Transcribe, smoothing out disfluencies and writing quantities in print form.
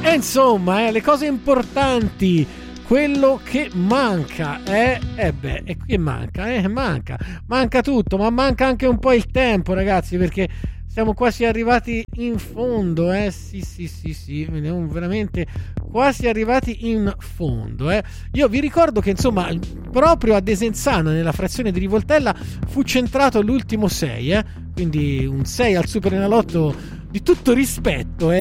E insomma, le cose importanti, quello che manca che manca tutto, ma manca anche un po' il tempo, ragazzi, perché siamo quasi arrivati in fondo, sì, vediamo, veramente quasi arrivati in fondo, Io vi ricordo che insomma proprio a Desenzano, nella frazione di Rivoltella, fu centrato l'ultimo 6, quindi un 6 al Superenalotto di tutto rispetto,